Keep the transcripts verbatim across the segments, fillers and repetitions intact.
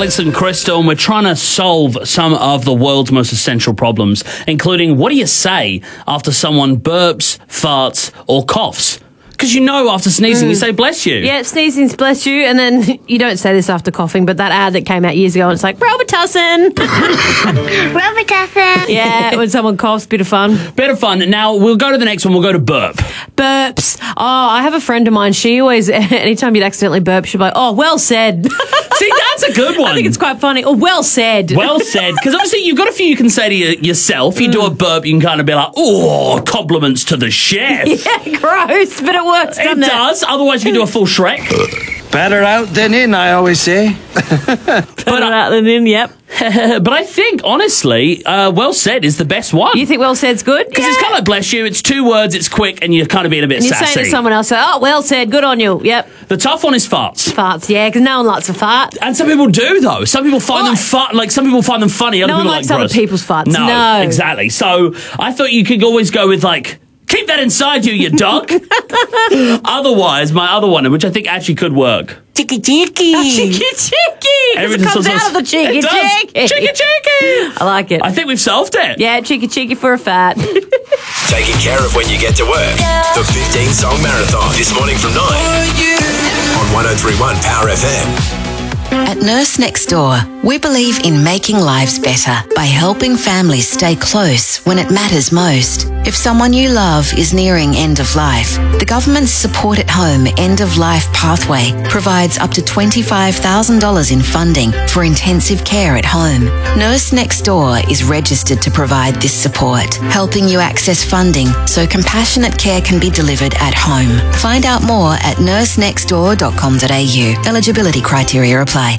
Alex and Crystal, and we're trying to solve some of the world's most essential problems, including what do you say after someone burps, farts, or coughs? Because you know after sneezing, mm. you say bless you. Yeah, sneezing's bless you, and then you don't say this after coughing, but that ad that came out years ago, and it's like, Robitussin! Robitussin! Yeah, when someone coughs, bit of fun. Bit of fun. Now, we'll go to the next one. We'll go to burp. Burps. Oh, I have a friend of mine. She always, anytime you'd accidentally burp, she'd be like, oh, well said. See, that's a good one. I think it's quite funny. Oh, well said. Well said. Because obviously you've got a few you can say to you, yourself. You mm. do a burp, you can kind of be like, oh, compliments to the chef. Yeah, gross, but it works, doesn't it? It does. Otherwise you can do a full Shrek. Better out than in, I always say. Better out than in, yep. But I think, honestly, uh, well said is the best one. You think well said's good? Because yeah. it's kind of like bless you. It's two words, it's quick, and you're kind of being a bit and you're sassy. You're saying to someone else, oh, well said, good on you. Yep. The tough one is farts. Farts, yeah, because no one likes a fart. And some people do, though. Some people find what? them fun. Like, some people find them funny. Other no people one likes like other people's farts. No, no, exactly. So I thought you could always go with, like, keep that inside you, you dog. Otherwise, my other one, which I think actually could work. Chicky cheeky. Oh, chicky cheeky. It comes out of the cheeky cheeky. Cheeky cheeky. I like it. I think we've solved it. Yeah, cheeky cheeky for a fat. Taking care of when you get to work. The fifteen song marathon this morning from nine on one oh three point one Power F M. At Nurse Next Door, we believe in making lives better by helping families stay close when it matters most. If someone you love is nearing end of life, the government's Support at Home End of Life Pathway provides up to twenty-five thousand dollars in funding for intensive care at home. Nurse Next Door is registered to provide this support, helping you access funding so compassionate care can be delivered at home. Find out more at nurse next door dot com dot a u. Eligibility criteria apply.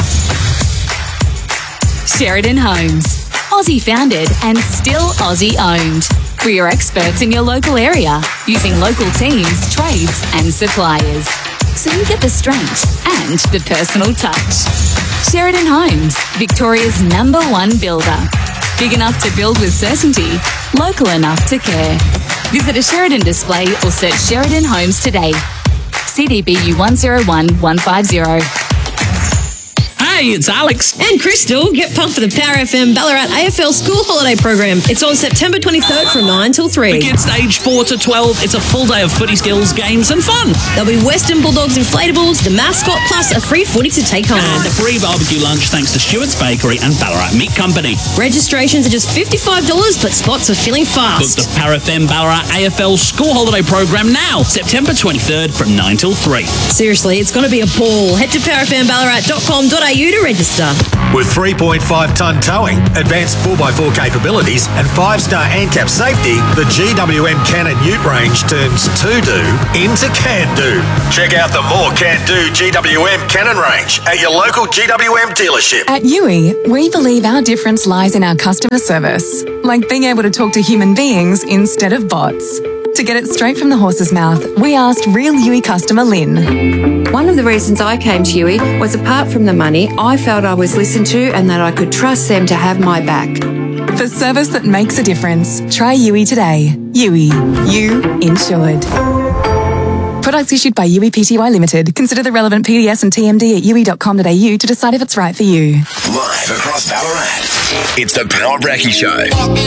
Sheridan Homes. Aussie founded and still Aussie owned. We are experts in your local area, using local teams, trades and suppliers. So you get the strength and the personal touch. Sheridan Homes, Victoria's number one builder. Big enough to build with certainty, local enough to care. Visit a Sheridan display or search Sheridan Homes today. C D B U one zero one one five zero. Hey, it's Alex. And Crystal. Get pumped for the Power F M Ballarat A F L School Holiday Program. It's on September twenty-third from nine till three. For kids aged four to twelve, it's a full day of footy skills, games and fun. There'll be Western Bulldogs inflatables, the mascot, plus a free footy to take home. And a free barbecue lunch thanks to Stewart's Bakery and Ballarat Meat Company. Registrations are just fifty-five dollars, but spots are filling fast. Book the Power F M Ballarat A F L School Holiday Program now, September twenty-third from nine till three. Seriously, it's going to be a ball. Head to power f m ballarat dot com dot a u to register. With three point five tonne towing, advanced four by four capabilities and five star ANCAP safety, the G W M Cannon Ute range turns to-do into can-do. Check out the more can-do G W M Cannon range at your local G W M dealership. At Yui, we believe our difference lies in our customer service, like being able to talk to human beings instead of bots. To get it straight from the horse's mouth, we asked real Yui customer Lynn. One of the reasons I came to Yui was, apart from the money, I felt I was listened to and that I could trust them to have my back. For service that makes a difference, try Yui today. Yui. You insured. Products issued by Yui Pty Limited. Consider the relevant P D S and T M D at yui dot com dot a u to decide if it's right for you. Live across Ballarat, it's the Power Bracky Show.